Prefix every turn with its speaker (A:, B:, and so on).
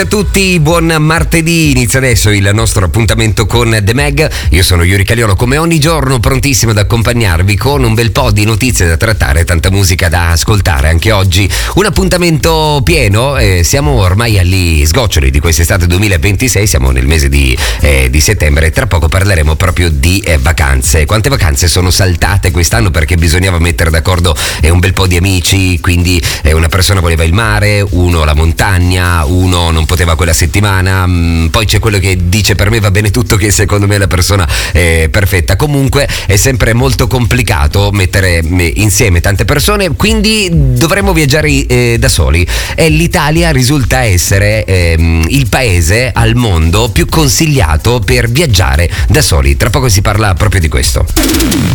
A: A tutti, buon martedì, inizia adesso il nostro appuntamento con The Mag. Io sono Yuri Caliolo, come ogni giorno prontissimo ad accompagnarvi con un bel po' di notizie da trattare, tanta musica da ascoltare. Anche oggi un appuntamento pieno, siamo ormai agli sgoccioli di quest'estate 2026, siamo nel mese di settembre e tra poco parleremo proprio di vacanze. Quante vacanze sono saltate quest'anno perché bisognava mettere d'accordo un bel po' di amici, quindi una persona voleva il mare, uno la montagna, uno non poteva quella settimana, poi c'è quello che dice per me va bene tutto, che secondo me è la persona perfetta. Comunque è sempre molto complicato mettere insieme tante persone, quindi dovremmo viaggiare da soli, e l'Italia risulta essere il paese al mondo più consigliato per viaggiare da soli. Tra poco si parla proprio di questo.